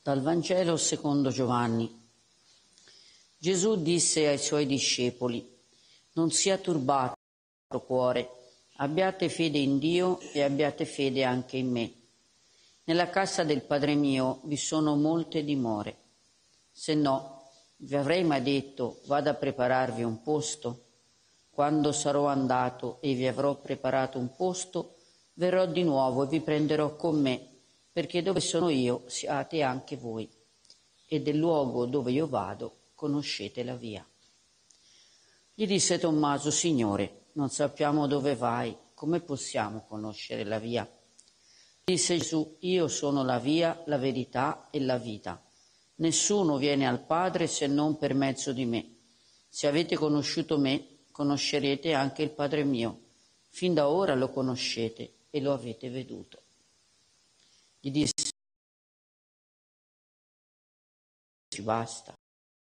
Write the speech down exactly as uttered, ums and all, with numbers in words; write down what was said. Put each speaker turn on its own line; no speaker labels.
Dal Vangelo secondo Giovanni. Gesù disse ai suoi discepoli: non sia turbato il vostro cuore, abbiate fede in Dio e abbiate fede anche in me. Nella casa del Padre mio vi sono molte dimore. Se no, vi avrei mai detto: vado a prepararvi un posto? Quando sarò andato e vi avrò preparato un posto, verrò di nuovo e vi prenderò con me, perché dove sono io siate anche voi, e del luogo dove io vado conoscete la via. Gli disse Tommaso: Signore, non sappiamo dove vai, come possiamo conoscere la via? Disse Gesù: io sono la via, la verità e la vita. Nessuno viene al Padre se non per mezzo di me. Se avete conosciuto me, conoscerete anche il Padre mio. Fin da ora lo conoscete e lo avete veduto. Gli disse: basta.